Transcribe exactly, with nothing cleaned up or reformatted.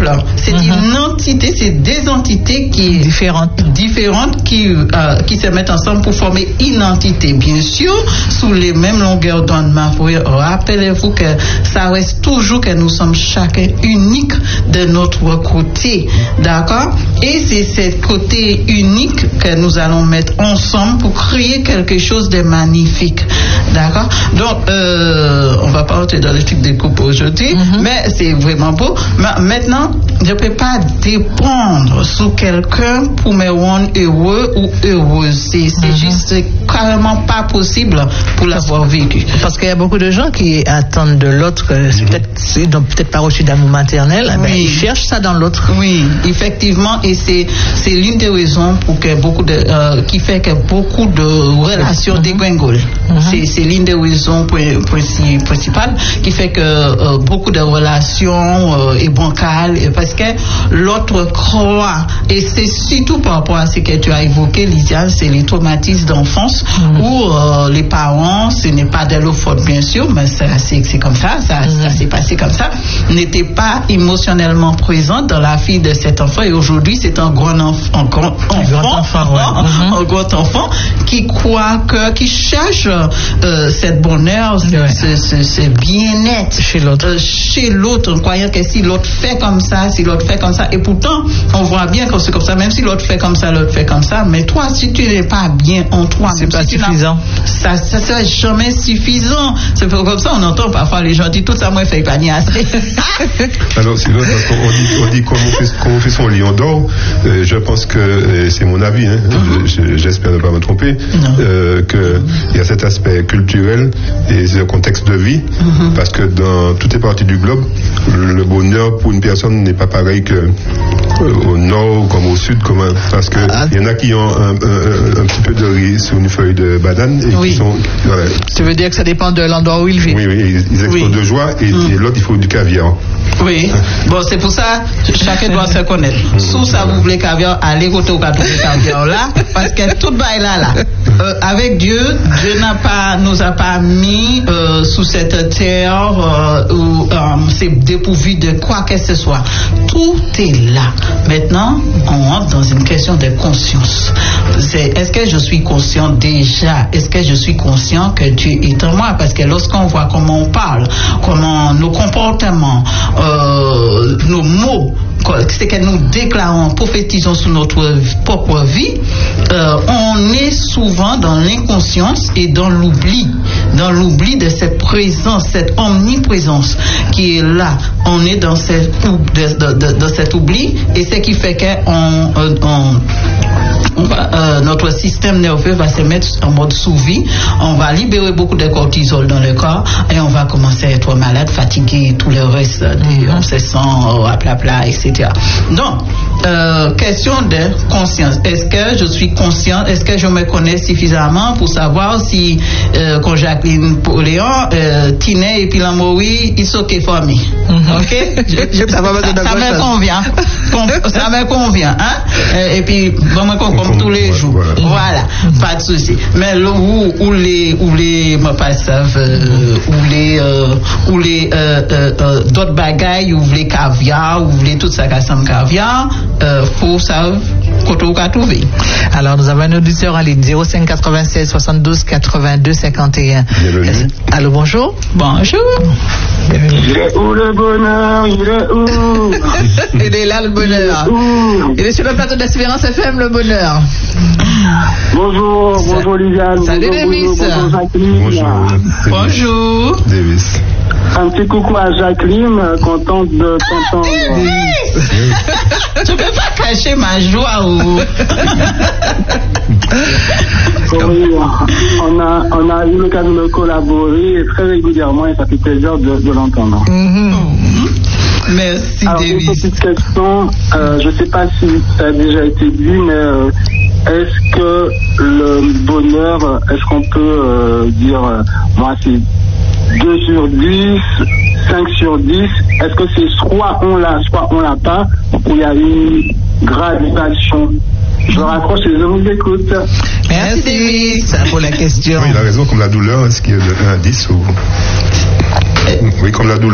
couple, c'est mm-hmm. une entité, c'est des entités qui différentes, différentes qui euh, qui se mettent ensemble pour former une entité, bien sûr, sous les mêmes longueurs d'onde. Rappelez-vous que ça reste toujours que nous sommes chacun unique de notre côté, d'accord? Et c'est ce côté unique que nous allons mettre ensemble pour créer quelque chose de magnifique, d'accord? Donc, euh, on va pas entrer dans le truc des couples aujourd'hui, mm-hmm. mais c'est vraiment beau. Mais maintenant, je peux pas dépendre sur quelqu'un pour me rendre heureux ou heureuse. C'est, c'est mm-hmm. juste c'est carrément pas possible pour l'avoir vécu. Parce qu'il y a beaucoup de gens qui attendent de l'autre, mm-hmm. peut-être, ils n'ont peut-être pas reçu d'amour maternel, oui. ben, ils cherchent ça dans l'autre. Oui, effectivement, et c'est, c'est l'une des raisons pour que beaucoup de, euh, qui fait que beaucoup de relations mm-hmm. dégringolent. Mm-hmm. C'est, c'est l'une des raisons principales qui fait que euh, beaucoup de relations euh, est bancales, parce que l'autre croit, et c'est surtout par rapport à ce que tu as évoqué, Lydia, c'est les traumatismes d'enfance, mmh. où euh, les parents, ce n'est pas de leur faute bien sûr, mais ça, c'est, c'est comme ça, ça, mmh. ça s'est passé comme ça, n'étaient pas émotionnellement présents dans la vie de cet enfant, et aujourd'hui c'est un grand enf- un grand enfant, un grand enfant, ouais. mmh. un grand enfant qui croit que, qui cherche euh, cette bonheur, ouais. ce, ce, ce bien-être chez l'autre, euh, chez l'autre, en croyant que si l'autre fait comme ça, si l'autre fait comme ça, et pourtant on voit bien que c'est comme ça, même si l'autre fait comme ça, l'autre fait comme ça, mais toi si tu n'es pas bien en toi, c'est pas si suffisant, ça ça sera jamais suffisant. C'est comme ça on entend parfois les gens dire tout ça moi fait pas ni assez. Alors c'est vrai parce qu'on dit, on dit comment on fait, comment on fait son lion d'or, euh, je pense que euh, c'est mon avis, hein, mm-hmm. je, j'espère ne pas me tromper, euh, que il y a cet aspect culturel et c'est le contexte de vie, mm-hmm. parce que dans toutes les parties du globe, le bonheur pour une personne n'est pas pareil que euh, au nord comme au sud, comme un, parce que ah. il y en a qui ont un, un, un petit peu de riz sur une feuille de banane et oui. qui sont. Ouais. Tu veux dire que ça dépend de l'endroit où ils vivent. Oui, oui, ils, ils explosent oui. de joie et, mm. et l'autre il faut du caviar. Oui, bon c'est pour ça chacun doit se connaître. Mm. Sous ça vous voulez caviar, allez côté au caviar là, parce que tout bail là là. Euh, avec Dieu, Dieu n'a pas, nous a pas mis euh, sous cette terre euh, où euh, c'est dépourvu de quoi que ce soit. Tout est là. Maintenant, on rentre dans une question de conscience. C'est, est-ce que je suis conscient déjà? Est-ce que je suis conscient que Dieu est en moi? Parce que lorsqu'on voit comment on parle, comment nos comportements, euh, nos mots, c'est que nous déclarons, prophétisons sur notre propre vie, euh, on est souvent dans l'inconscience et dans l'oubli, dans l'oubli de cette présence, cette omniprésence qui est là. On est dans, cette, de, de, de, de cet oubli, et ce qui fait que on, on, on va, euh, notre système nerveux va se mettre en mode sous-vie, on va libérer beaucoup de cortisol dans le corps et on va commencer à être malade, fatigué, tout le reste, des, on se sent euh, à plat plat, et cetera. Donc, euh, question de conscience. Est-ce que je suis consciente? Est-ce que je me connais suffisamment pour savoir si, euh, quand Jacqueline Pauléon, euh, Tinet et puis Lamori, ils sont OK for me? Mm-hmm. OK? Je, je, ça, ça, ça me convient. Ça me convient, hein? Et puis, vraiment, comme, comme tous les jours. Voilà. Voilà. Mm-hmm. Pas de souci. Mais là, où, où les, où les, me passe, euh, où les, euh, où les, euh, euh, euh, d'autres bagailles, où les caviar, où les tout ça, ça me caviar, euh, faut savoir qu'on va trouver. Alors, nous avons un auditeur en ligne, zéro cinq quatre-vingt-seize soixante-douze quatre-vingt-deux cinquante et un. Allô, bonjour. Bonjour. Il est où le bonheur? Il est où? Il est là, le bonheur. Il est, Il est sur le plateau d'Espérance F M, le bonheur. Bonjour, Ça... bonjour Liliane. Salut Davis. Bonjour Jacqueline. Bonjour. Bonjour. Davis. Un petit coucou à Jacqueline, contente de t'entendre. Tu peux pas cacher ma joie ou... Oui, on a, on a eu l'occasion de collaborer très régulièrement et ça fait plaisir de, de l'entendre. Mm-hmm. Merci. Alors, Davis. Une petite question, euh, je ne sais pas si ça a déjà été dit, mais euh, est-ce que le bonheur, est-ce qu'on peut euh, dire, euh, moi c'est deux sur dix, cinq sur dix, est-ce que c'est soit on l'a, soit on l'a pas, ou il y a une gradation? Je raccroche et je vous écoute. Merci Davis pour la question. Oui, il a raison, comme la douleur, est-ce qu'il y a de un à dix ou... Oui, comme la douleur.